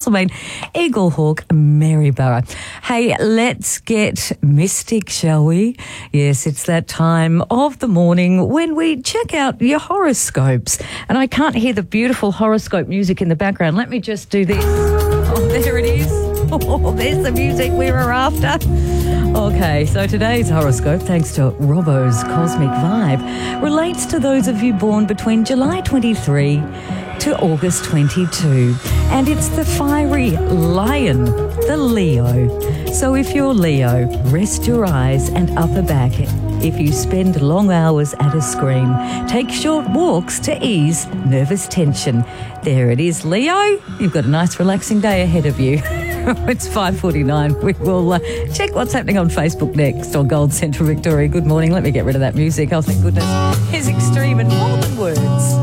Castlemaine, Eaglehawk, Maryborough. Hey, let's get mystic, shall we? Yes, it's that time of the morning when we check out your horoscopes. And I can't hear the beautiful horoscope music in the background. Let me just do this. Oh, there it is. Oh, there's the music we were after. Okay, so today's horoscope, thanks to Robbo's Cosmic Vibe, relates to those of you born between July 23 to August 22. And it's the fiery lion, the Leo. So if you're Leo, rest your eyes and upper back. If you spend long hours at a screen, take short walks to ease nervous tension. There it is, Leo. You've got a nice relaxing day ahead of you. It's 5:49. We will check what's happening on Facebook next on Gold Central Victoria. Good morning. Let me get rid of that music. Oh, thank goodness. It's extreme and more than words.